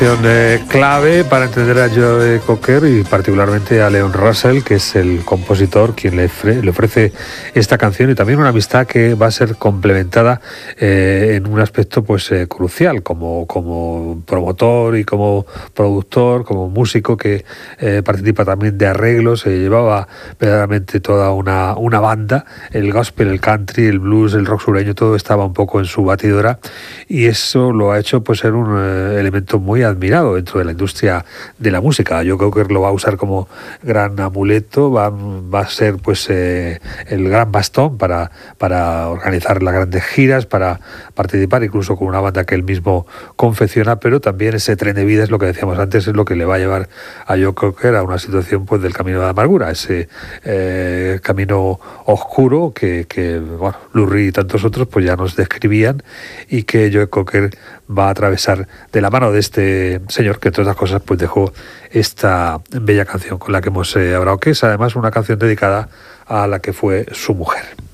Clave para entender a Joe Cocker y particularmente a Leon Russell, que es el compositor quien le ofrece esta canción, y también una amistad que va a ser complementada en un aspecto pues crucial como promotor y como productor, como músico que participa también de arreglos. Llevaba verdaderamente toda una banda, el gospel, el country, el blues, el rock sureño, todo estaba un poco en su batidora, y eso lo ha hecho pues ser un elemento muy admirado dentro de la industria de la música. Yo creo que lo va a usar como gran amuleto, va a ser pues el gran bastón para organizar las grandes giras, para participar incluso con una banda que él mismo confecciona, pero también ese tren de vida, es lo que decíamos antes, es lo que le va a llevar a Joe Cocker a una situación pues del camino de la amargura, ese camino oscuro que bueno, Lou Reed y tantos otros pues ya nos describían, y que Joe Cocker va a atravesar de la mano de este señor que, entre otras cosas, pues dejó esta bella canción con la que hemos hablado, que es además una canción dedicada a la que fue su mujer.